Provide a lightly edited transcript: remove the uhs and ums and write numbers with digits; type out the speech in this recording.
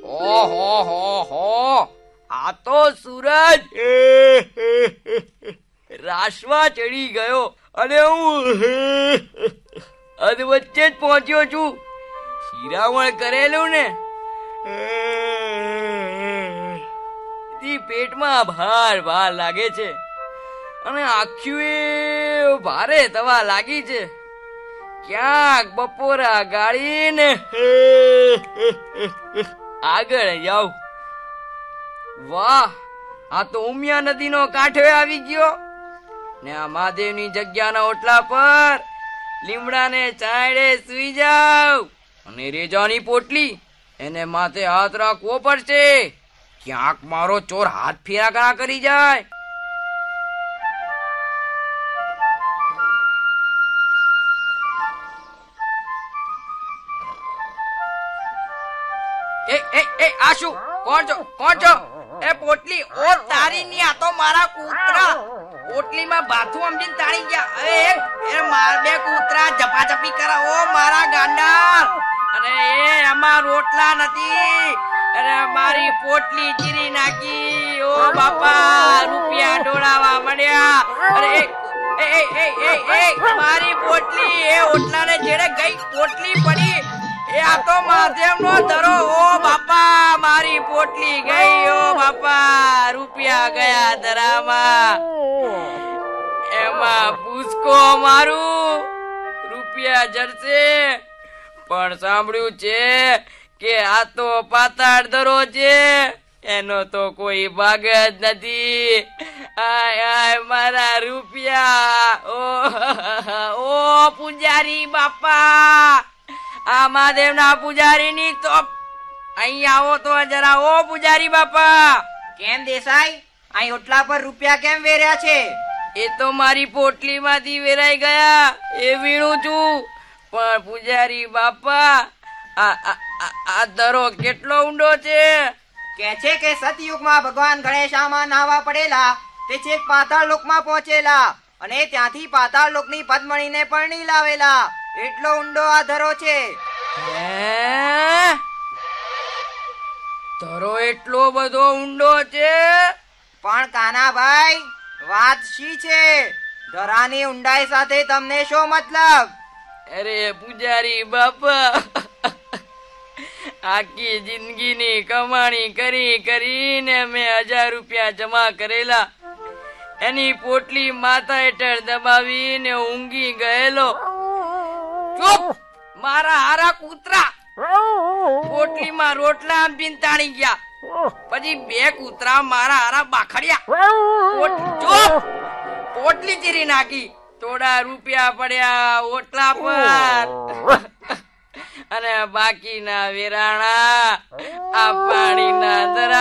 ઓહો હો હો, આ તો સૂરજ રાશમાં ચડી ગયો અને હું અધવચ્ચે જ પહોંચ્યો છું. શિરામણ કરેલું ને પેટમાં ભાર ભાર લાગે છે અને આખી ભારે થવા લાગી છે. ક્યાંક બપોરા ગાળીને આગળ જાવ. વાહ, આ તો ઉમિયા નદીનો કાંઠે આવી ગયો ને આ મહાદેવની જગ્યાના ઓટલા પર લીમડાને છાંયડે સુઈ જાવ અને રેજાની પોટલી એને માથે હાથ રાખવો પડશે. ક્યાંક મારો ચોર હાથ ફેરા કરી જાય. આ શું? કોણ છો? એ પોટલી, ઓ તારી ની, આ તો મારા કૂતરા પોટલીમાં બાથું સમજીને તાળી ગયા. એ માર બે કૂતરા ઝપાઝપી કરે. ઓ મારા ગાંડા, અને એમાં રોટલા નથી. અરે મારી પોટલી ચીરી નાખી. ઓ બાપા, રૂપિયા ઢોળાવા મળ્યા. અરે મારી પોટલી, એ ઓટલાને જેડે ગઈ પોટલી પડી. એ આ તો મહાદેવનો ધરો. ઓ બાપા, મારી પોટલી ગઈ. ઓ બાપા, રૂપિયા ગયા ધરામાં. એમાં પૂછકો મારું, રૂપિયા જડશે. પણ સાંભળ્યું છે કે આ તો પાતાળ ધરો છે, એનો તો કોઈ ભાગ જ નથી. આય આય મારા રૂપિયા. ઓ પૂજારી બાપા, આ મહાદેવના પૂજારીની તો અહીં આવો તો જરા. ઓ પૂજારી બાપા. કેમ દેસાઈ, અહીં ઓટલા પર રૂપિયા કેમ વેર્યા છે? એ તો મારી પોટલી માંથી વેરાઈ ગયા, એ વીણું છું. પણ પૂજારી બાપા, આ દરો કેટલો ઊંડો છે? કે છે કે સતયુગમાં ભગવાન ગણેશામાં નાહવા પડેલા, તે છેક પાતાળ લોકમાં પહોંચેલા અને ત્યાંથી પાતાળ લોકની પદ્મણીને પરણી લાવેલા. એટલો ઊંડો આ ધરો છે. ધરો એટલો બધો ઊંડો છે? પણ કાનાભાઈ, વાત શી છે? ધરાની ઊંડાઈ સાથે તમને શું મતલબ? અરે પૂજારી બાપા, આખી જિંદગીની કમાણી કરીને મેં 1000 રૂપિયા જમા કરેલા. એની પોટલી માથા હેઠળ દબાવીને ઊંઘી ગયેલો. ચૂપ, મારા હારા કૂતરા. પોટલીમાં રોટલા આપીને તાણી ગયા. પછી 2 કૂતરા મારા હારા બાખડ્યા. ચૂપ, પોટલી ચીરી નાખી. થોડા રૂપિયા પડ્યા ઓટલા પર અને બાકીના વેરાણા આ પાણીના ધરા.